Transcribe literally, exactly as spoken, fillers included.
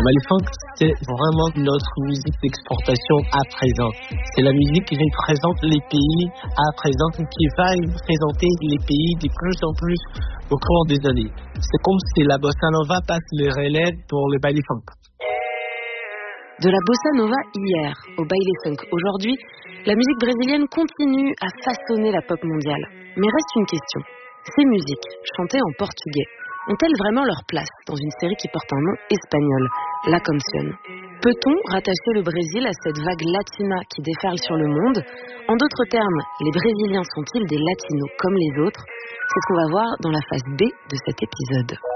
Baile Funk, c'est vraiment notre musique d'exportation à présent. C'est la musique qui représente les pays à présent, qui va représenter les pays de plus en plus au cours des années. C'est comme si la bossa nova passe le relais pour le baile funk. De la bossa nova hier au baile funk aujourd'hui, la musique brésilienne continue à façonner la pop mondiale. Mais reste une question. Ces musiques, chantées en portugais, ont-elles vraiment leur place dans une série qui porte un nom espagnol, La Canción? Peut-on rattacher le Brésil à cette vague latina qui déferle sur le monde? En d'autres termes, les Brésiliens sont-ils des latinos comme les autres? C'est ce qu'on va voir dans la phase B de cet épisode.